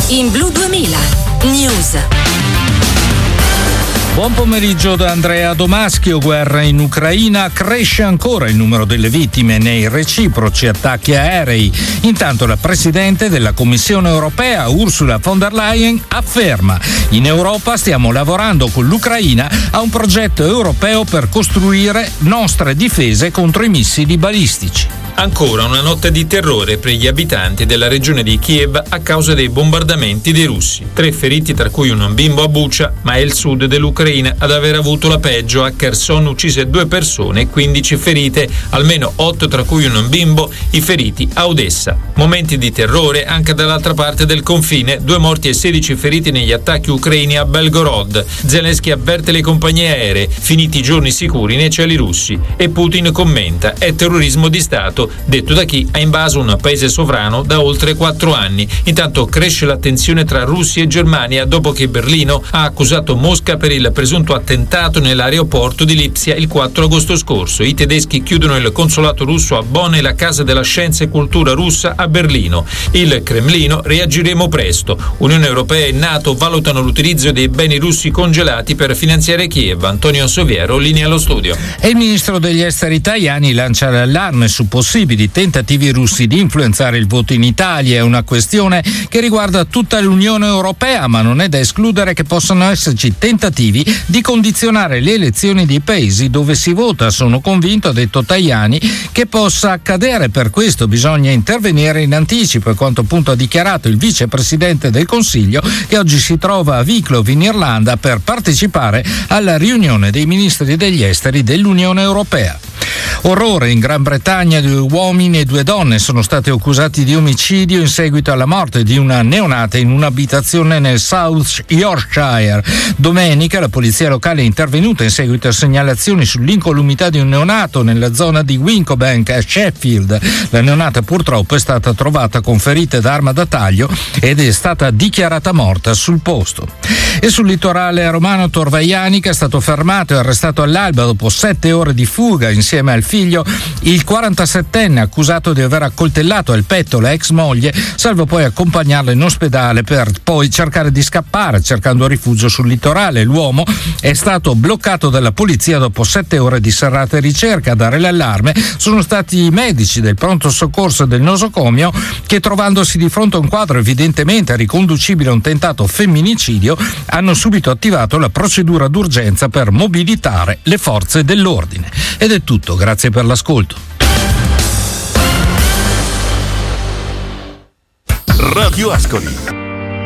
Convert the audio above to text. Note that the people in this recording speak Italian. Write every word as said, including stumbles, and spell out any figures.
in Blu duemila News. Buon pomeriggio da Andrea Domaschio. Guerra in Ucraina, cresce ancora il numero delle vittime nei reciproci attacchi aerei. Intanto la Presidente della Commissione Europea, Ursula von der Leyen, afferma: in Europa stiamo lavorando con l'Ucraina a un progetto europeo per costruire nostre difese contro i missili balistici. Ancora una notte di terrore per gli abitanti della regione di Kiev a causa dei bombardamenti dei russi. Tre feriti, tra cui un bimbo a Bucha, ma è il sud dell'Ucraina ad aver avuto la peggio. A Kherson uccise due persone e quindici ferite, almeno otto tra cui un bimbo, i feriti a Odessa. Momenti di terrore anche dall'altra parte del confine, due morti e sedici feriti negli attacchi ucraini a Belgorod. Zelensky avverte le compagnie aeree, finiti i giorni sicuri nei cieli russi. E Putin commenta: è terrorismo di Stato, detto da chi ha invaso un paese sovrano da oltre quattro anni. Intanto cresce la tensione tra Russia e Germania dopo che Berlino ha accusato Mosca per il presunto attentato nell'aeroporto di Lipsia il quattro agosto scorso. I tedeschi chiudono il consolato russo a Bonn e la Casa della Scienza e Cultura russa a Berlino. Il Cremlino: reagiremo presto. Unione Europea e NATO valutano l'utilizzo dei beni russi congelati per finanziare Kiev. Antonio Soviero, linea allo studio. E il ministro degli esteri Tajani lancia l'allarme su possibili tentativi russi di influenzare il voto in Italia. È una questione che riguarda tutta l'Unione Europea, ma non è da escludere che possano esserci tentativi di condizionare le elezioni dei paesi dove si vota. Sono convinto, ha detto Tajani, che possa accadere. Per questo bisogna intervenire in anticipo, e quanto appunto ha dichiarato il vicepresidente del Consiglio, che oggi si trova a Wicklow in Irlanda per partecipare alla riunione dei ministri degli esteri dell'Unione Europea. Orrore in Gran Bretagna: due uomini e due donne sono stati accusati di omicidio in seguito alla morte di una neonata in un'abitazione nel South Yorkshire. Domenica la polizia locale è intervenuta in seguito a segnalazioni sull'incolumità di un neonato nella zona di Wincobank a Sheffield. La neonata purtroppo è stata trovata con ferite d'arma da taglio ed è stata dichiarata morta sul posto. E sul litorale romano Torvaiani, che è stato fermato e arrestato all'alba dopo sette ore di fuga insieme al figlio, il quarantasettenne accusato di aver accoltellato al petto la ex moglie, salvo poi accompagnarla in ospedale per poi cercare di scappare cercando rifugio sul litorale. L'uomo è stato bloccato dalla polizia dopo sette ore di serrate ricerca. A dare l'allarme sono stati i medici del pronto soccorso del nosocomio che, trovandosi di fronte a un quadro evidentemente riconducibile a un tentato femminicidio, hanno subito attivato la procedura d'urgenza per mobilitare le forze dell'ordine. Ed è tutto, grazie per l'ascolto. Radio Ascoli.